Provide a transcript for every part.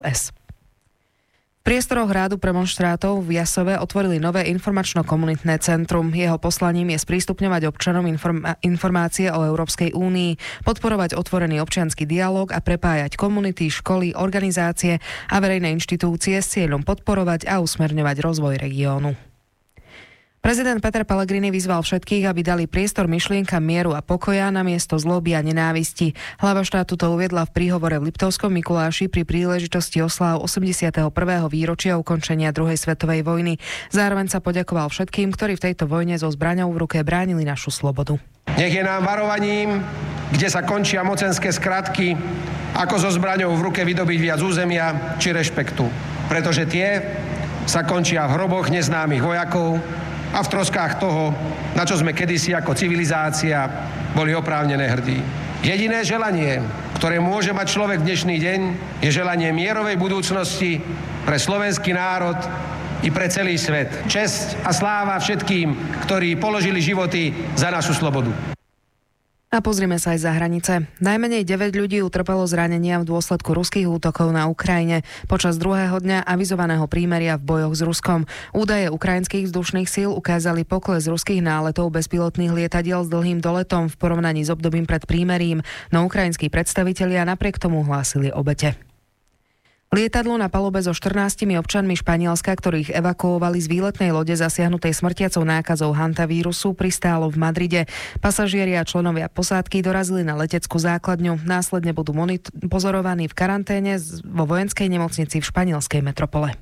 S. V priestoroch rádu premonštrátov v Jasove otvorili nové informačno-komunitné centrum. Jeho poslaním je sprístupňovať občanom informácie o Európskej únii, podporovať otvorený občiansky dialóg a prepájať komunity, školy, organizácie a verejné inštitúcie s cieľom podporovať a usmerňovať rozvoj regiónu. Prezident Peter Pellegrini vyzval všetkých, aby dali priestor myšlienkam mieru a pokoja namiesto zloby a nenávisti. Hlava štátu to uviedla v príhovore v Liptovskom Mikuláši pri príležitosti osláv 81. výročia ukončenia druhej svetovej vojny. Zároveň sa poďakoval všetkým, ktorí v tejto vojne so zbraňou v ruke bránili našu slobodu. Nech je nám varovaním, kde sa končia mocenské skratky, ako so zbraňou v ruke vydobiť viac územia či rešpektu. Pretože tie sa končia v hroboch neznámych vojakov a v troskách toho, na čo sme kedysi ako civilizácia boli oprávnené hrdí. Jediné želanie, ktoré môže mať človek v dnešný deň, je želanie mierovej budúcnosti pre slovenský národ i pre celý svet. Česť a sláva všetkým, ktorí položili životy za našu slobodu. A pozrime sa aj za hranice. Najmenej 9 ľudí utrpelo zranenia v dôsledku ruských útokov na Ukrajine počas druhého dňa avizovaného prímeria v bojoch s Ruskom. Údaje ukrajinských vzdušných síl ukázali pokles ruských náletov bezpilotných lietadiel s dlhým doletom v porovnaní s obdobím pred prímerím, no ukrajinskí predstavitelia napriek tomu hlásili obete. Lietadlo na palube so 14 občanmi Španielska, ktorých evakuovali z výletnej lode zasiahnutej smrtiacou nákazou hantavírusu, pristálo v Madride. Pasažieri a členovia posádky dorazili na leteckú základňu. Následne budú pozorovaní v karanténe vo vojenskej nemocnici v španielskej metropole.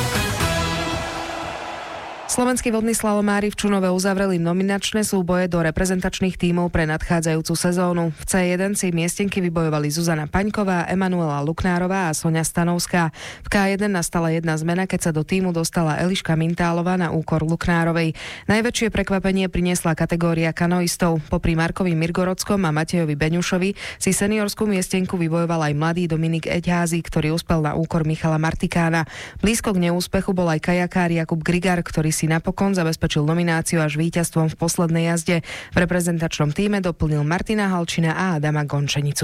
Slovenskí vodní slalomári v Čunove uzavreli nominačné súboje do reprezentačných tímov pre nadchádzajúcu sezónu. V C1 si miestenky vybojovali Zuzana Paňková, Emanuela Luknárová a Soňa Stanovská. V K1 nastala jedna zmena, keď sa do tímu dostala Eliška Mintálová na úkor Luknárovej. Najväčšie prekvapenie priniesla kategória kanoistov. Popri Markovi Mirgorodskom a Matejovi Beňušovi si seniorskú miestenku vybojoval aj mladý Dominik Eďházy, ktorý uspel na úkor Michala Martikána. Blízko k neúspechu bol aj kajakár Jakub Grigar, ktorý si napokon zabezpečil nomináciu až víťazstvom v poslednej jazde. V reprezentačnom tíme doplnil Martina Halčina a Adama Gončenicu.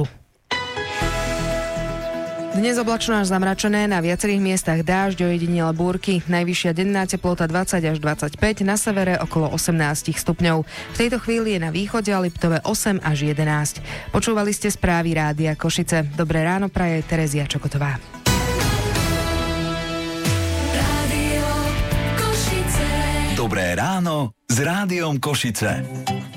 Dnes oblačno až zamračené, na viacerých miestach dážď, ojedinele búrky. Najvyššia denná teplota 20 až 25, na severe okolo 18 stupňov. V tejto chvíli je na východe a Liptove 8 až 11. Počúvali ste správy Rádia Košice. Dobré ráno praje Terezia Čokotová. Dobré ráno s Rádiom Košice.